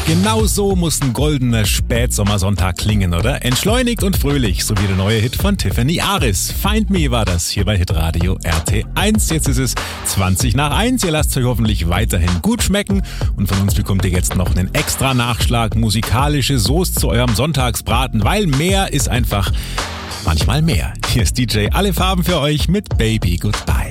Genau so muss ein goldener Spätsommersonntag klingen, oder? Entschleunigt und fröhlich, so wie der neue Hit von Tiffany Aris. Find Me war das hier bei Hitradio RT1. Jetzt ist es 20 nach 1. Ihr lasst euch hoffentlich weiterhin gut schmecken. Und von uns bekommt ihr jetzt noch einen extra Nachschlag musikalische Soße zu eurem Sonntagsbraten, weil mehr ist einfach manchmal mehr. Hier ist DJ Alle Farben für euch mit Baby Goodbye.